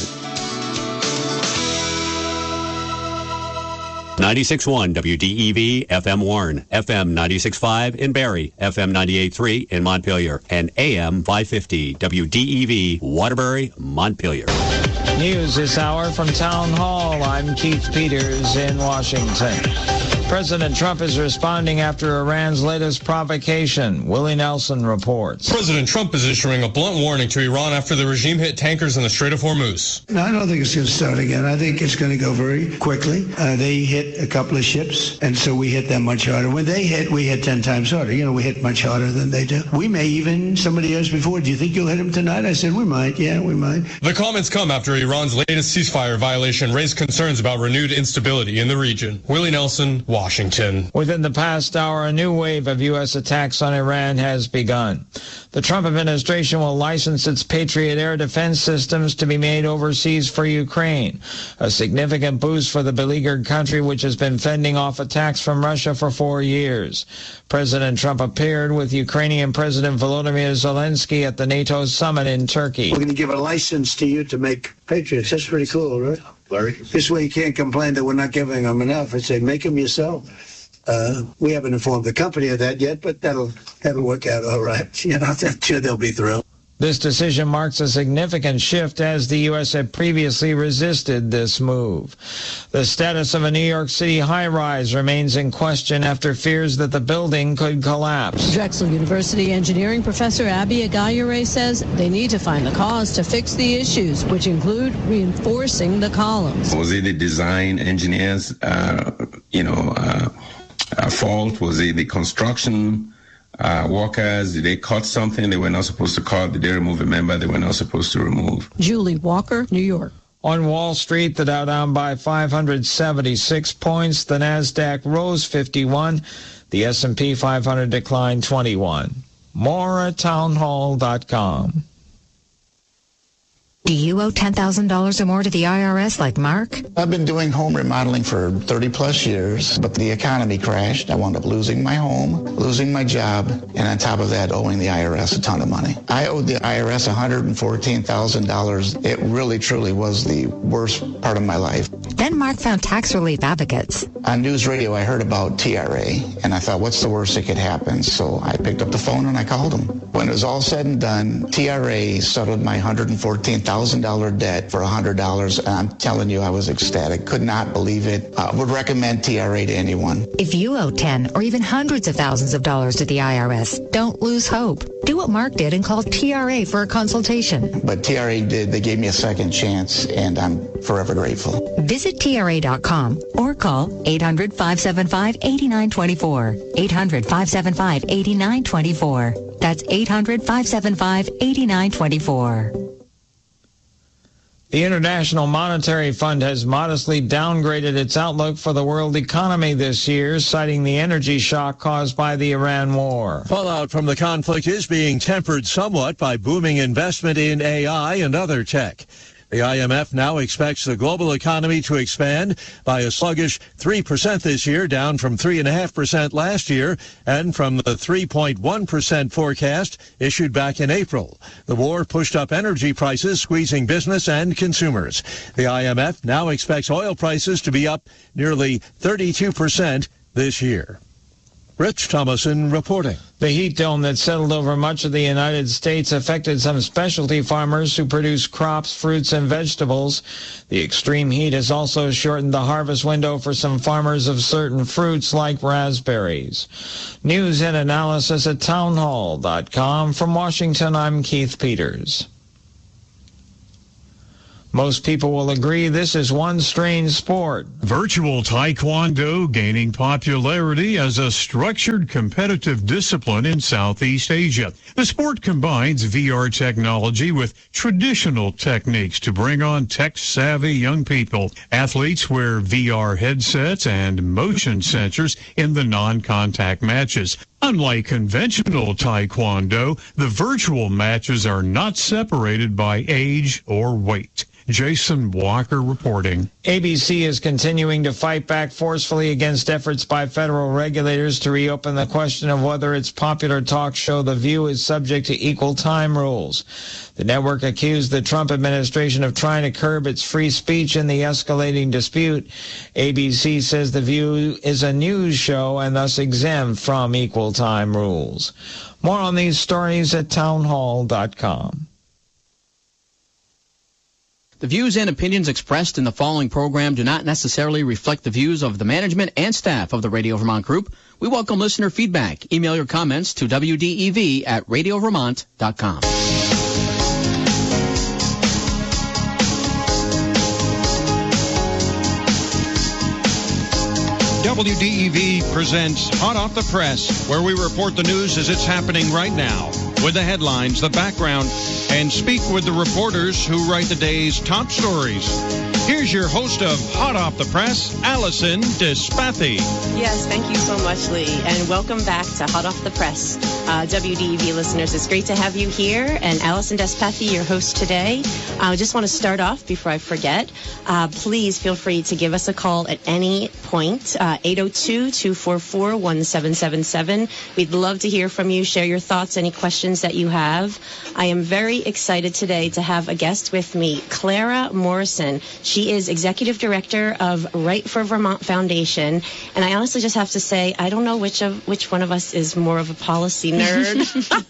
96.1 WDEV FM Warren, FM 96.5 in Barrie, FM 98.3 in Montpelier, and AM 550 WDEV Waterbury, Montpelier. News this hour from Town Hall. I'm Keith Peters in Washington. President Trump is responding after Iran's latest provocation. Willie Nelson reports. President Trump is issuing a blunt warning to Iran after the regime hit tankers in the Strait of Hormuz. No, I don't think it's going to start again. I think it's going to go very quickly. They hit a couple of ships, and so we hit them much harder. When they hit, we hit 10 times harder. You know, we hit much harder than they do. We may even, somebody asked before, do you think you'll hit them tonight? I said, we might. Yeah, we might. The comments come after Iran's latest ceasefire violation raised concerns about renewed instability in the region. Willie Nelson, Washington. Within the past hour, a new wave of U.S. attacks on Iran has begun. The Trump administration will license its Patriot air defense systems to be made overseas for Ukraine, a significant boost for the beleaguered country which has been fending off attacks from Russia for 4 years. President Trump appeared with Ukrainian President Volodymyr Zelensky at the NATO summit in Turkey. We're going to give a license to you to make Patriots. That's pretty cool, right? Larry? This way you can't complain that we're not giving them enough. I say, make them yourself. We haven't informed the company of that yet, but that'll work out all right. You know, I'm sure they'll be thrilled. This decision marks a significant shift as the U.S. had previously resisted this move. The status of a New York City high-rise remains in question after fears that the building could collapse. Drexel University engineering professor Abby Agayure says they need to find the cause to fix the issues, which include reinforcing the columns. Was it the design engineers, fault? Was it the construction workers? Did they cut something they were not supposed to cut? Did they remove a member they were not supposed to remove? Julie Walker, New York. On Wall Street, the Dow down by 576 points. The Nasdaq rose 51. The S&P 500 declined 21. More at townhall.com. Do you owe $10,000 or more to the IRS like Mark? I've been doing home remodeling for 30 plus years, but the economy crashed. I wound up losing my home, losing my job, and on top of that, owing the IRS a ton of money. I owed the IRS $114,000. It really, truly was the worst part of my life. Then Mark found tax relief advocates. On news radio, I heard about TRA, and I thought, what's the worst that could happen? So I picked up the phone and I called them. When it was all said and done, TRA settled my $114,000 debt for $100, and I'm telling you, I was ecstatic. Could not believe it. Would recommend TRA to anyone. If you owe 10 or even hundreds of thousands of dollars to the IRS, don't lose hope. Do what Mark did and call TRA for a consultation. But TRA did. They gave me a second chance, and I'm forever grateful. Visit TRA.com or call 800-575-8924. 800-575-8924. That's 800-575-8924. The International Monetary Fund has modestly downgraded its outlook for the world economy this year, citing the energy shock caused by the Iran war. Fallout from the conflict is being tempered somewhat by booming investment in AI and other tech. The IMF now expects the global economy to expand by a sluggish 3% this year, down from 3.5% last year and from the 3.1% forecast issued back in April. The war pushed up energy prices, squeezing business and consumers. The IMF now expects oil prices to be up nearly 32% this year. Rich Thomason reporting. The heat dome that settled over much of the United States affected some specialty farmers who produce crops, fruits, and vegetables. The extreme heat has also shortened the harvest window for some farmers of certain fruits like raspberries. News and analysis at townhall.com. From Washington, I'm Keith Peters. Most people will agree this is one strange sport. Virtual Taekwondo gaining popularity as a structured competitive discipline in Southeast Asia. The sport combines VR technology with traditional techniques to bring on tech-savvy young people. Athletes wear VR headsets and motion sensors in the non-contact matches. Unlike conventional Taekwondo, the virtual matches are not separated by age or weight. Jason Walker reporting. ABC is continuing to fight back forcefully against efforts by federal regulators to reopen the question of whether its popular talk show The View is subject to equal time rules. The network accused the Trump administration of trying to curb its free speech in the escalating dispute. ABC says The View is a news show and thus exempt from equal time rules. More on these stories at townhall.com. The views and opinions expressed in the following program do not necessarily reflect the views of the management and staff of the Radio Vermont Group. We welcome listener feedback. Email your comments to wdev@radiovermont.com. WDEV presents Hot Off the Press, where we report the news as it's happening right now, with the headlines, the background, and speak with the reporters who write the day's top stories. Here's your host of Hot Off the Press, Allison Despathy. Yes, thank you so much, Lee, and welcome back to Hot Off the Press. WDEV listeners, it's great to have you here, and Allison Despathy, your host today. I just want to start off before I forget. Please feel free to give us a call at any point, 802-244-1777. We'd love to hear from you, share your thoughts, any questions that you have. I am very excited today to have a guest with me, Clara Morrison. She is Executive Director of Right for Vermont Foundation, and I honestly just have to say, I don't know which one of us is more of a policy nerd.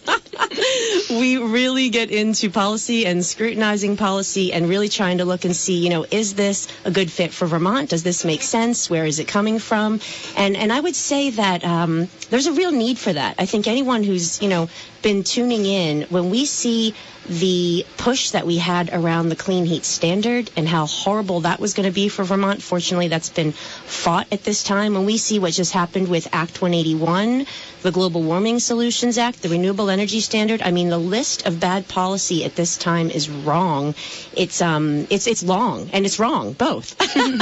We really get into policy and scrutinizing policy and really trying to look and see, is this a good fit for Vermont? Does this make sense? Where is it coming from? And I would say that there's a real need for that. I think anyone who's, been tuning in, when we see the push that we had around the clean heat standard and how horrible that was going to be for Vermont. Fortunately, that's been fought at this time. And we see what just happened with Act 181, the Global Warming Solutions Act, the Renewable Energy Standard. I mean, the list of bad policy at this time is wrong. It's long and it's wrong, both.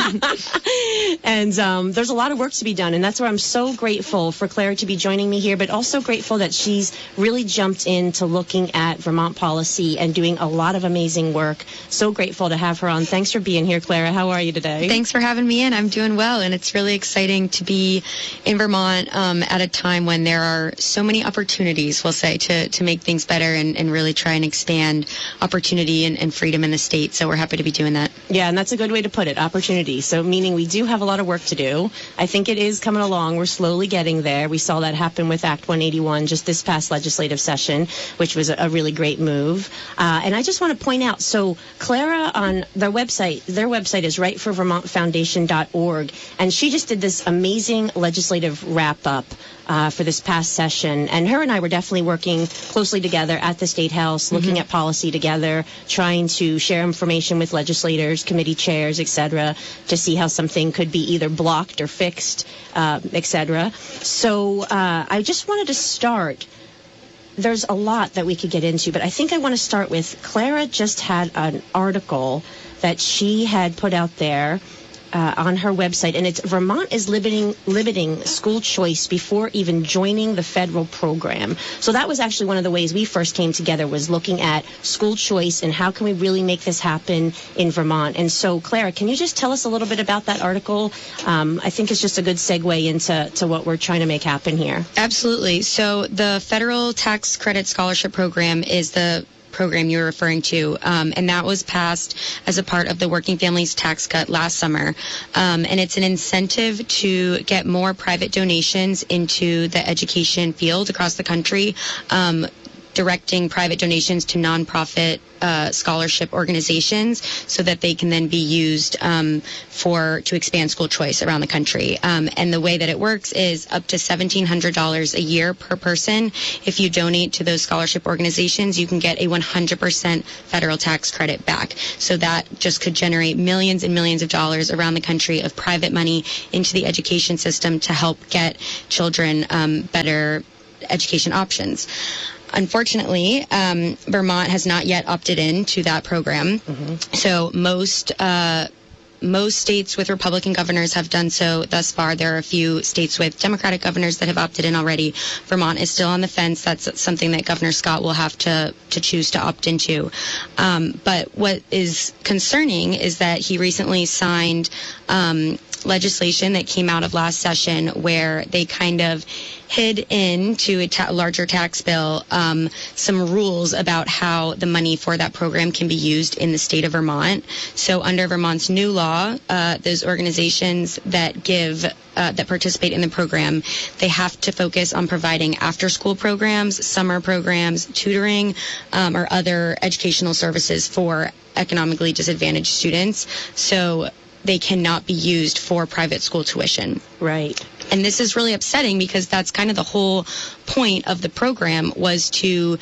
And there's a lot of work to be done. And that's where I'm so grateful for Clara to be joining me here, but also grateful that she's really jumped into looking at Vermont policy and doing a lot of amazing work. So grateful to have her on. Thanks for being here, Clara. How are you today? Thanks for having me in. I'm doing well, and it's really exciting to be in Vermont at a time when there are so many opportunities, we'll say, to make things better and really try and expand opportunity and freedom in the state. So we're happy to be doing that. Yeah, and that's a good way to put it, opportunity. So meaning we do have a lot of work to do. I think it is coming along. We're slowly getting there. We saw that happen with Act 181 just this past legislative session, which was a really great move. And I just want to point out, so Clara on their website is rightforvermontfoundation.org, and she just did this amazing legislative wrap-up for this past session. And her and I were definitely working closely together at the State House, looking at policy together, trying to share information with legislators, committee chairs, etc., to see how something could be either blocked or fixed, etc. So I just wanted to start. There's a lot that we could get into, but I think I want to start with Clara just had an article that she had put out there on her website, and it's Vermont is limiting school choice before even joining the federal program. So that was actually one of the ways we first came together, was looking at school choice and how can we really make this happen in Vermont. And so, Clara, can you just tell us a little bit about that article? I think it's just a good segue into what we're trying to make happen here. Absolutely. So the Federal Tax Credit Scholarship Program is the program you're referring to, and that was passed as a part of the Working Families Tax Cut last summer, and it's an incentive to get more private donations into the education field across the country, directing private donations to nonprofit scholarship organizations so that they can then be used to expand school choice around the country. And the way that it works is up to $1,700 a year per person. If you donate to those scholarship organizations, you can get a 100% federal tax credit back. So that just could generate millions and millions of dollars around the country of private money into the education system to help get children better education options. Unfortunately, Vermont has not yet opted in to that program. So most states with Republican governors have done so thus far. There are a few states with Democratic governors that have opted in already. Vermont is still on the fence. That's something that Governor Scott will have to choose to opt into. But what is concerning is that he recently signed legislation that came out of last session where they kind of hid into a larger tax bill some rules about how the money for that program can be used in the state of Vermont. So under Vermont's new law, those organizations that that participate in the program, they have to focus on providing after-school programs, summer programs, tutoring, or other educational services for economically disadvantaged students. So they cannot be used for private school tuition. Right. And this is really upsetting because that's kind of the whole point of the program, was to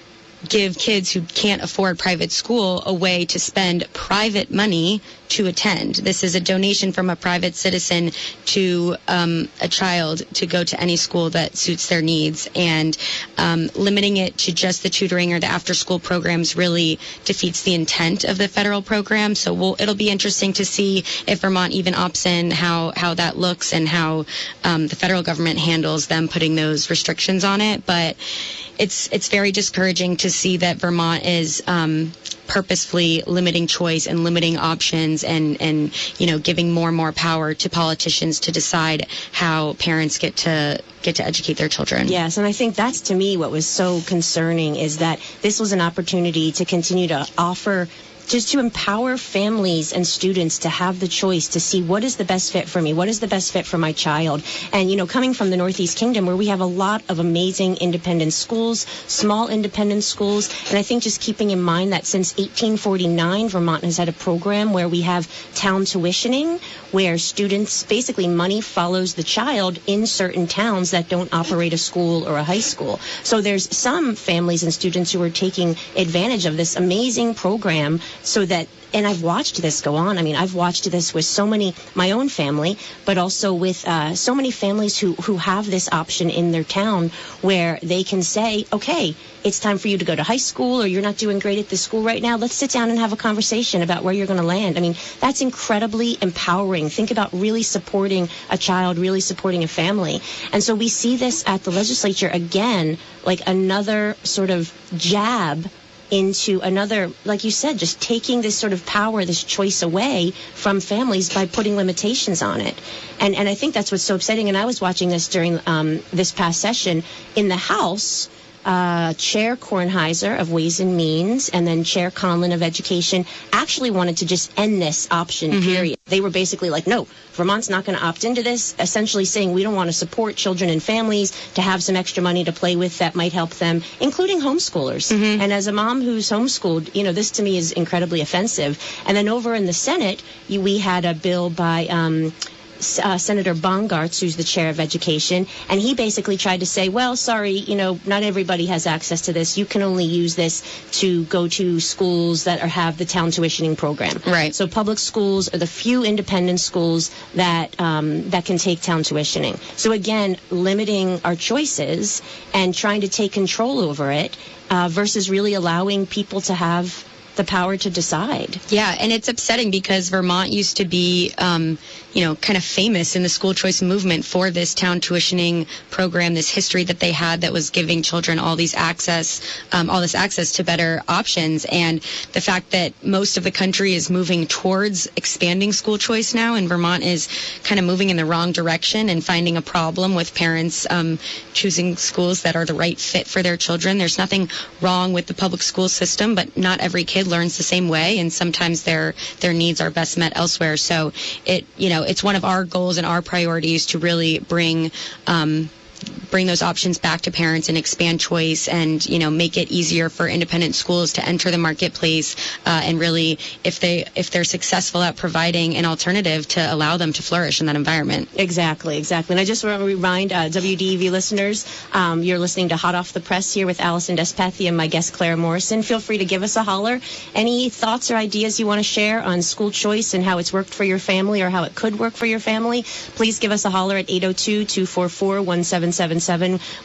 give kids who can't afford private school a way to spend private money to attend. This is a donation from a private citizen to a child to go to any school that suits their needs, and limiting it to just the tutoring or the after-school programs really defeats the intent of the federal program. So it'll be interesting to see if Vermont even opts in, how that looks, and how the federal government handles them putting those restrictions on it. But it's very discouraging to see that Vermont is purposefully limiting choice and limiting options and giving more and more power to politicians to decide how parents get to educate their children. Yes, and I think that's, to me, what was so concerning, is that this was an opportunity to continue to offer, just to empower families and students to have the choice to see what is the best fit for me, what is the best fit for my child. And, coming from the Northeast Kingdom, where we have a lot of amazing independent schools, small independent schools, and I think just keeping in mind that since 1849, Vermont has had a program where we have town tuitioning, where students, basically money follows the child in certain towns that don't operate a school or a high school. So there's some families and students who are taking advantage of this amazing program. So that, and I've watched this go on. I mean, I've watched this with my own family, but also with so many families who have this option in their town, where they can say, okay, it's time for you to go to high school, or you're not doing great at this school right now. Let's sit down and have a conversation about where you're going to land. I mean, that's incredibly empowering. Think about really supporting a child, really supporting a family. And so we see this at the legislature again, like another sort of jab into another, like you said, just taking this sort of power, this choice away from families by putting limitations on it. And I think that's what's so upsetting. And I was watching this during this past session in the House. Chair Kornheiser of Ways and Means and then Chair Conlon of Education actually wanted to just end this option, period. They were basically like, no, Vermont's not going to opt into this, essentially saying we don't want to support children and families to have some extra money to play with that might help them, including homeschoolers. And as a mom who's homeschooled, this to me is incredibly offensive. And then over in the Senate, we had a bill by Senator Bongartz, who's the chair of education, and he basically tried to say, well, sorry, not everybody has access to this. You can only use this to go to schools that have the town tuitioning program. Right. So public schools are the few independent schools that can take town tuitioning. So again, limiting our choices and trying to take control over it versus really allowing people to have the power to decide. Yeah, and it's upsetting because Vermont used to be, kind of famous in the school choice movement for this town tuitioning program, this history that they had that was giving children all this access to better options. And the fact that most of the country is moving towards expanding school choice now, and Vermont is kind of moving in the wrong direction and finding a problem with parents choosing schools that are the right fit for their children. There's nothing wrong with the public school system, but not every kid learns the same way, and sometimes their needs are best met elsewhere. So it's one of our goals and our priorities to really bring those options back to parents and expand choice and, make it easier for independent schools to enter the marketplace and really, if they're successful at providing an alternative, to allow them to flourish in that environment. Exactly. And I just want to remind WDEV listeners, you're listening to Hot Off the Press here with Allison Despathy and my guest, Clara Morrison. Feel free to give us a holler. Any thoughts or ideas you want to share on school choice and how it's worked for your family or how it could work for your family, please give us a holler at 802-244-1777.